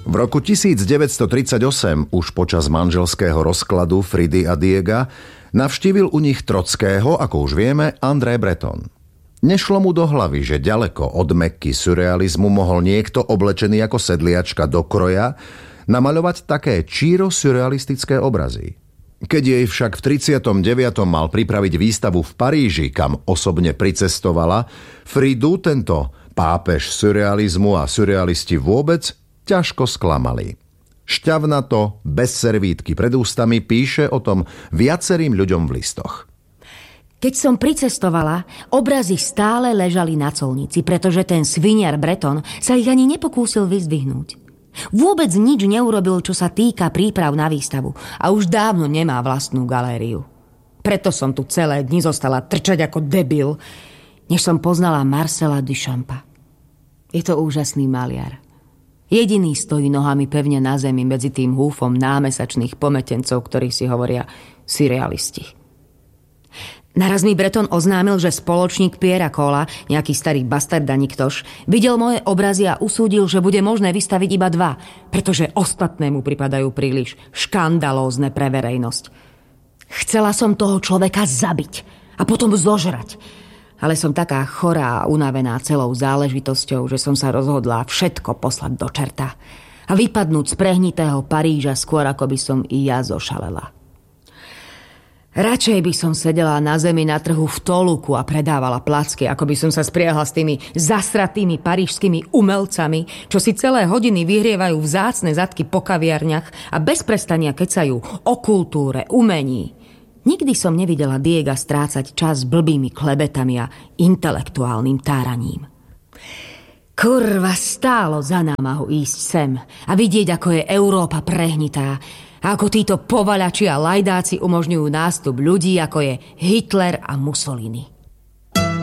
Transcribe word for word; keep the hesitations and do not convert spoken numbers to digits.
V roku devätnásťtridsaťosem, už počas manželského rozkladu Fridy a Diega, navštívil u nich Trockého, ako už vieme, André Breton. Nešlo mu do hlavy, že ďaleko od Mekky surrealizmu mohol niekto oblečený ako sedliačka do kroja namaľovať také číro surrealistické obrazy. Keď jej však v tridsiatom deviatom mal pripraviť výstavu v Paríži, kam osobne pricestovala, Fridu tento pápež surrealizmu a surrealisti vôbec ťažko sklamali. Šťavnato, bez servítky pred ústami, píše o tom viacerým ľuďom v listoch. Keď som pricestovala, obrazy stále ležali na colnici, pretože ten sviniar Breton sa ich ani nepokúsil vyzdvihnúť. Vôbec nič neurobil, čo sa týka príprav na výstavu a už dávno nemá vlastnú galériu. Preto som tu celé dni zostala trčať ako debil, než som poznala Marcela Duchampa. Je to úžasný maliar. Jediný stojí nohami pevne na zemi medzi tým húfom námesačných pometencov, ktorí si hovoria surrealisti. Naraz mi Breton oznámil, že spoločník Piera Cola, nejaký starý bastard a niktož, videl moje obrazy a usúdil, že bude možné vystaviť iba dva, pretože ostatné mu pripadajú príliš škandalózne pre verejnosť. Chcela som toho človeka zabiť a potom zožrať, ale som taká chorá a unavená celou záležitosťou, že som sa rozhodla všetko poslať do čerta a vypadnúť z prehnitého Paríža skôr, ako by som i ja zošalela. Radšej by som sedela na zemi na trhu v Toluku a predávala placky, ako by som sa spriahla s tými zasratými parížskými umelcami, čo si celé hodiny vyhrievajú vzácne zadky po kaviarniach a bez prestania kecajú o kultúre, umení. Nikdy som nevidela Diega strácať čas blbými klebetami a intelektuálnym táraním. Kurva, stálo za námahu ísť sem a vidieť, ako je Európa prehnitá a ako títo povaľači a lajdáci umožňujú nástup ľudí, ako je Hitler a Mussolini.